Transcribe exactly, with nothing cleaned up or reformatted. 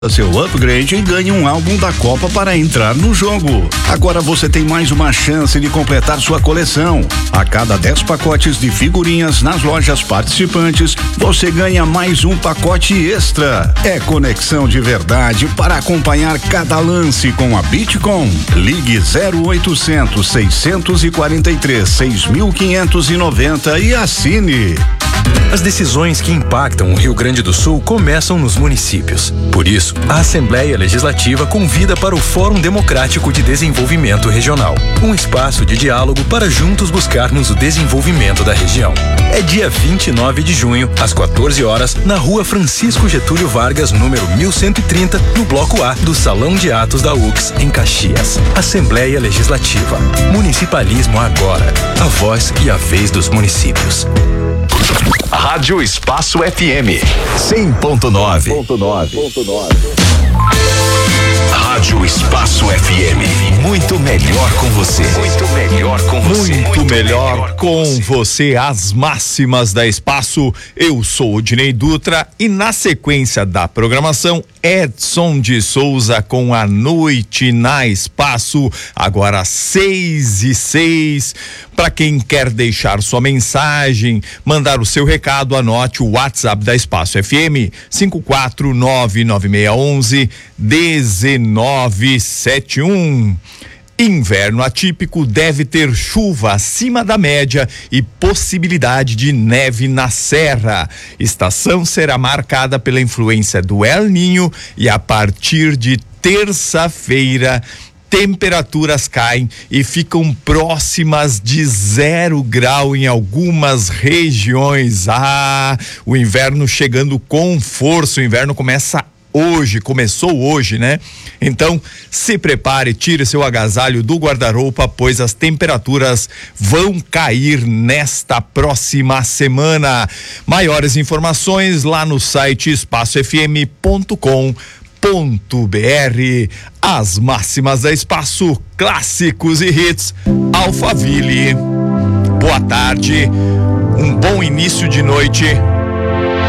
Seu upgrade e ganhe um álbum da Copa para entrar no jogo. Agora você tem mais uma chance de completar sua coleção. A cada dez pacotes de figurinhas nas lojas participantes, você ganha mais um pacote extra. É conexão de verdade para acompanhar cada lance com a Bitcom. Ligue zero oitocentos, seiscentos e quarenta e três, seis mil quinhentos e noventa e assine. As decisões que impactam o Rio Grande do Sul começam nos municípios. Por isso, a Assembleia Legislativa convida para o Fórum Democrático de Desenvolvimento Regional, um espaço de diálogo para juntos buscarmos o desenvolvimento da região. É dia vinte e nove de junho, às quatorze horas, na Rua Francisco Getúlio Vargas, número mil cento e trinta, no Bloco A do Salão de Atos da U C S, em Caxias. Assembleia Legislativa. Municipalismo agora. A voz e a vez dos municípios. Rádio Espaço F M cem ponto nove. Rádio Espaço F M, muito melhor com você. Muito melhor com você. Muito, muito melhor, melhor com você. você. As máximas da Espaço. Eu sou o Dinei Dutra e na sequência da programação, Edson de Souza com A Noite na Espaço. Agora seis e seis. Para quem quer deixar sua mensagem, mandar o seu recado, anote o WhatsApp da Espaço F M cinco quatro nove nove seis um um nove sete um. Inverno atípico deve ter chuva acima da média e possibilidade de neve na serra. Estação será marcada pela influência do El Ninho e a partir de terça-feira temperaturas caem e ficam próximas de zero grau em algumas regiões. Ah, o inverno chegando com força. O inverno começa hoje, começou hoje, né? Então, se prepare, tire seu agasalho do guarda-roupa, pois as temperaturas vão cair nesta próxima semana. Maiores informações lá no site espaço f m ponto com ponto b r. As máximas da Espaço, clássicos e hits, Alphaville. Boa tarde, um bom início de noite.